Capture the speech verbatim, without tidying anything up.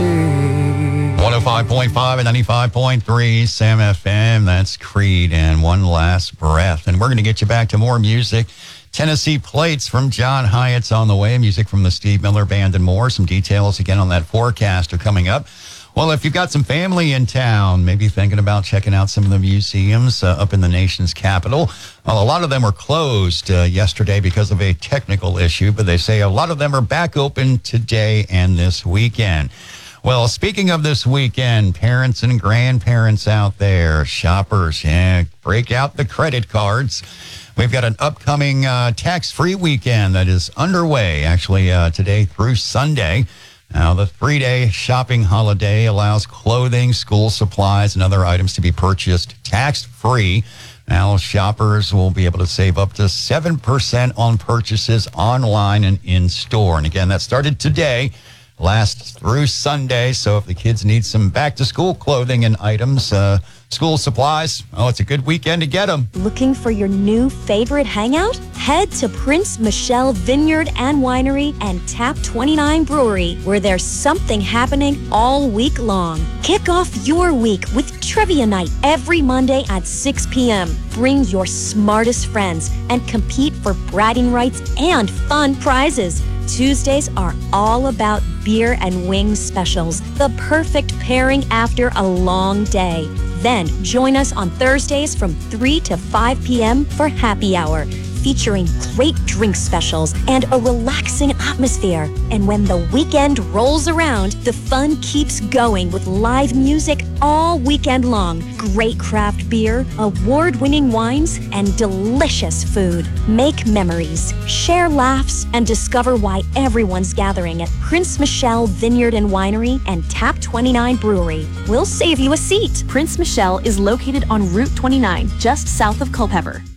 one oh five point five and ninety-five point three Sam F M. That's Creed and One Last Breath. And we're going to get you back to more music. Tennessee Plates from John Hyatt's on the way. Music from the Steve Miller Band and more. Some details again on that forecast are coming up. Well, if you've got some family in town, maybe thinking about checking out some of the museums uh, up in the nation's capital. Well, a lot of them were closed uh, yesterday because of a technical issue, but they say a lot of them are back open today and this weekend. Well, speaking of this weekend, parents and grandparents out there, shoppers, yeah, break out the credit cards. We've got an upcoming uh, tax-free weekend that is underway, actually, uh, today through Sunday. Now, the three-day shopping holiday allows clothing, school supplies, and other items to be purchased tax-free. Now, shoppers will be able to save up to seven percent on purchases online and in-store. And again, that started today, lasts through Sunday. So if the kids need some back-to-school clothing and items, uh, school supplies, oh, it's a good weekend to get them. Looking for your new favorite hangout? Head to Prince Michelle Vineyard and Winery and Tap twenty-nine Brewery, where there's something happening all week long. Kick off your week with Trivia Night every Monday at six p.m. Bring your smartest friends and compete for bragging rights and fun prizes. Tuesdays are all about beer and wings specials, the perfect pairing after a long day. Then join us on Thursdays from three to five p.m. for happy hour, featuring great drink specials and a relaxing atmosphere. And when the weekend rolls around, the fun keeps going with live music all weekend long, great craft beer, award-winning wines, and delicious food. Make memories, share laughs, and discover why everyone's gathering at Prince Michelle Vineyard and Winery and Tap twenty-nine Brewery. We'll save you a seat. Prince Michelle is located on Route twenty-nine, just south of Culpeper.